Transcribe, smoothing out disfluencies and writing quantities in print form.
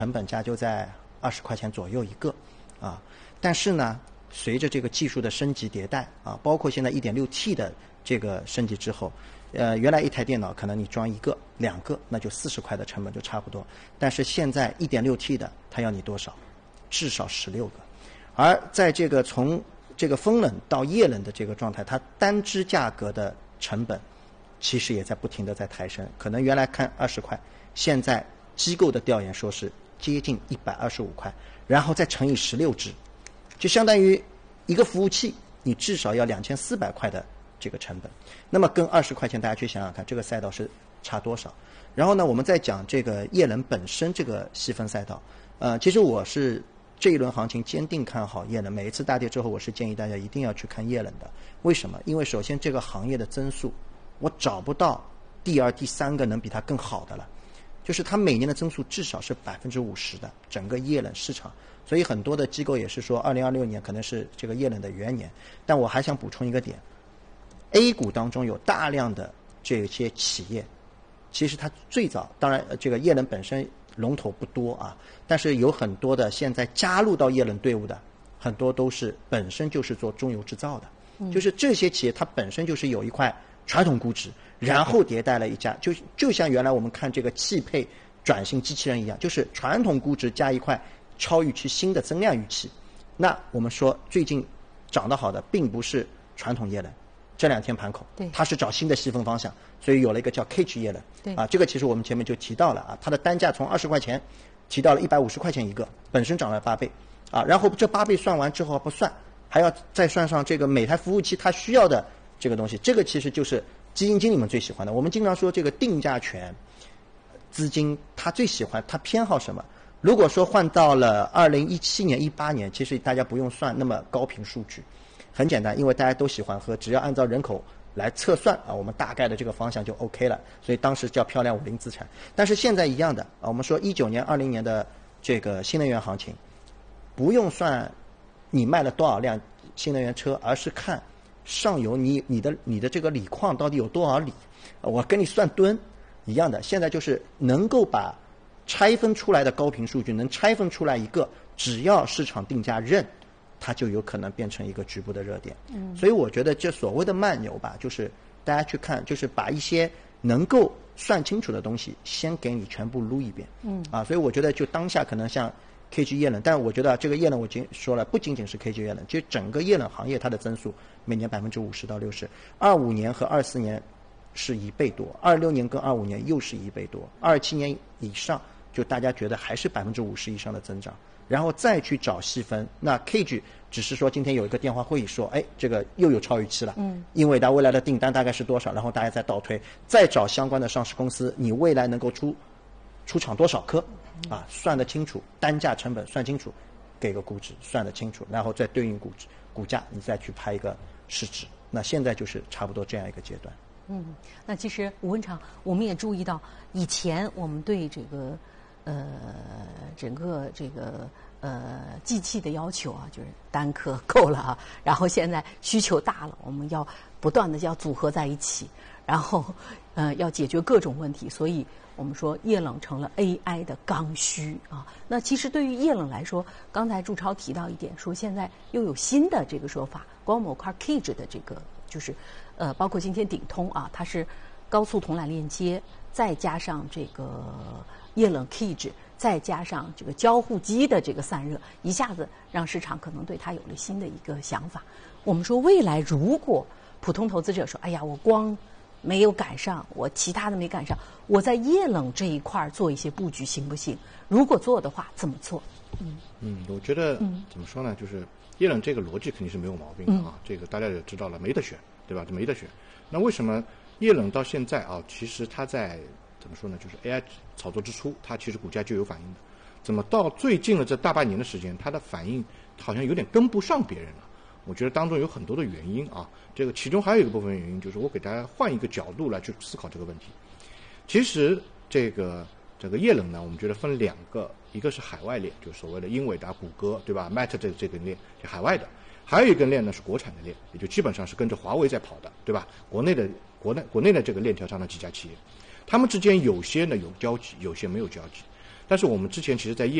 成本价就在20块钱左右一个啊。但是呢，随着这个技术的升级迭代啊，包括现在 1.6T 的这个升级之后，原来一台电脑可能你装1个、2个，那就40块的成本就差不多。但是现在 1.6T 的，它要你多少？至少16个。而在这个从这个风冷到液冷的这个状态，它单支价格的成本其实也在不停的在抬升。可能原来看20块，现在机构的调研说是接近125块，然后再乘以16支，就相当于一个服务器你至少要2400块的这个成本。那么跟20块钱大家去想想看，这个赛道是差多少？然后呢，我们再讲这个液冷本身这个细分赛道。其实我是这一轮行情坚定看好液冷，每一次大跌之后，我是建议大家一定要去看液冷的。为什么？因为首先这个行业的增速，我找不到第二、第三个能比它更好的了。就是它每年的增速至少是50%的整个液冷市场，所以很多的机构也是说2026年可能是这个液冷的元年。但我还想补充一个点 ，A 股当中有大量的这些企业，其实它最早，当然这个液冷本身龙头不多啊，但是有很多的现在加入到液冷队伍的，很多都是本身就是做中游制造的，就是这些企业它本身就是有一块传统估值，然后迭代了一家，就像原来我们看这个汽配转型机器人一样，就是传统估值加一块超预期新的增量预期。那我们说最近涨得好的并不是传统液冷，这2天盘口，它是找新的细分方向，所以有了一个叫 Cage 液冷，啊，这个其实我们前面就提到了啊，它的单价从20块钱提到了150块钱一个，本身涨了8倍，啊，然后这8倍算完之后不算，还要再算上这个每台服务器它需要的这个东西，这个其实就是基金经理们最喜欢的。我们经常说这个定价权资金，他最喜欢，他偏好什么？如果说换到了2017年、18年，其实大家不用算那么高频数据，很简单，因为大家都喜欢喝，只要按照人口来测算啊，我们大概的这个方向就 OK 了。所以当时叫漂亮50资产。但是现在一样的啊，我们说19年、20年的这个新能源行情，不用算你卖了多少辆新能源车，而是看上游你的这个锂矿到底有多少锂，我跟你算吨一样的。现在就是能够把拆分出来的高频数据能拆分出来一个，只要市场定价认，它就有可能变成一个局部的热点。所以我觉得这所谓的慢牛吧，就是大家去看，就是把一些能够算清楚的东西先给你全部撸一遍。所以我觉得就当下可能像 KG 液冷，但我觉得这个液冷我已经说了，不仅仅是 KG 液冷，其实整个液冷行业它的增速每年50%到60%，25年和24年是1倍多，26年跟25年又是1倍多，27年以上就大家觉得还是50%以上的增长，然后再去找细分。那 KG 只是说今天有一个电话会议说，哎，这个又有超预期了，因为它未来的订单大概是多少，然后大家再倒推，再找相关的上市公司，你未来能够出厂多少颗啊，算得清楚，单价成本算清楚，给个估值算得清楚，然后再对应股价，你再去拍一个市值。那现在就是差不多这样一个阶段。 那其实吴文长，我们也注意到，以前我们对这个整个这个机器的要求啊，就是单颗够了啊，然后现在需求大了，我们要不断的要组合在一起，然后要解决各种问题，所以我们说液冷成了 AI 的刚需啊。那其实对于液冷来说，刚才祝超提到一点，说现在又有新的这个说法，光模块 Cage 的这个就是包括今天鼎通啊，它是高速铜缆链接，再加上这个液冷 Cage， 再加上这个交互机的这个散热，一下子让市场可能对它有了新的一个想法。我们说未来如果普通投资者说，哎呀，我光没有赶上，我其他的没赶上，我在液冷这一块做一些布局行不行？如果做的话，怎么做？ 我觉得怎么说呢，就是液冷这个逻辑肯定是没有毛病的啊，这个大家也知道了，没得选，对吧？这没得选。那为什么液冷到现在啊，其实它在怎么说呢，就是 AI 炒作之初，它其实股价就有反应的，怎么到最近的这大半年的时间，它的反应好像有点跟不上别人了？我觉得当中有很多的原因啊，这个其中还有一个部分原因，就是我给大家换一个角度来去思考这个问题。其实这个液冷呢，我们觉得分2个，一个是海外链，就是所谓的英伟达、谷歌，对吧 ？Meta 这根链就海外的，还有一根链呢是国产的链，也就基本上是跟着华为在跑的，对吧？国内的这个链条上的几家企业，他们之间有些呢有交集，有些没有交集。 但是我们之前其实在